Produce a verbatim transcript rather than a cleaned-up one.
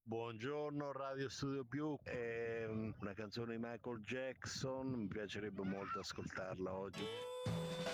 Buongiorno Radio Studio Più, è una canzone di Michael Jackson, mi piacerebbe molto ascoltarla oggi.